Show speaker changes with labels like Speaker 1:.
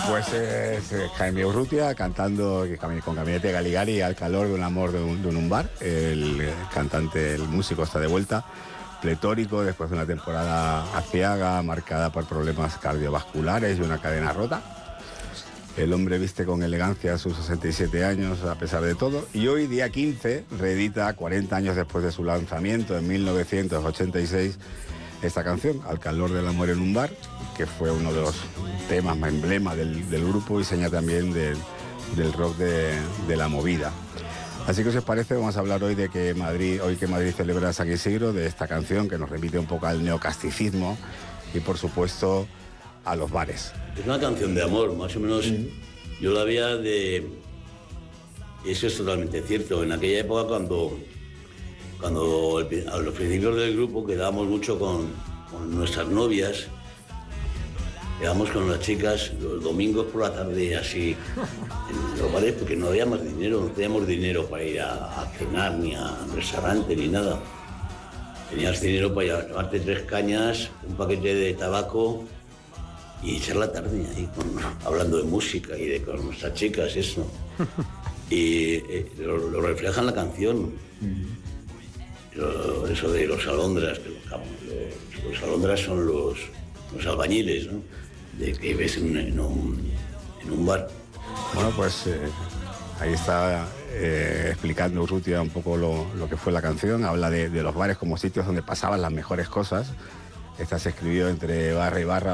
Speaker 1: Pues es Jaime Urrutia cantando con Gabinete Galigari al calor de un amor de un bar. El cantante, el músico está de vuelta, pletórico después de una temporada aciaga, marcada por problemas cardiovasculares y una cadena rota. El hombre viste con elegancia a sus 67 años a pesar de todo, y hoy, día 15, reedita 40 años después de su lanzamiento en 1986 esta canción, Al calor del amor en un bar, que fue uno de los temas más emblema del grupo y seña también del rock de la movida. Así que, si os parece, vamos a hablar hoy de que Madrid celebra San Isidro, de esta canción que nos remite un poco al neocasticismo y, por supuesto, a los bares.
Speaker 2: Es una canción de amor, más o menos. Yo la veía de... Eso es totalmente cierto. En aquella época, cuando a los principios del grupo quedábamos mucho con nuestras novias, quedábamos con las chicas los domingos por la tarde, así, en los bares, porque no había más dinero, no teníamos dinero para ir a cenar, ni a un restaurante, ni nada. Tenías dinero para llevarte 3 cañas, un paquete de tabaco y echar la tarde ahí hablando de música y con nuestras chicas, eso. Y lo refleja en la canción. Eso de los alondras, que los alondras son los albañiles, ¿no? De que ves en un bar.
Speaker 1: Bueno, pues ahí está explicando Urrutia un poco lo que fue la canción. Habla de los bares como sitios donde pasaban las mejores cosas. Esta se escribió entre barra y barra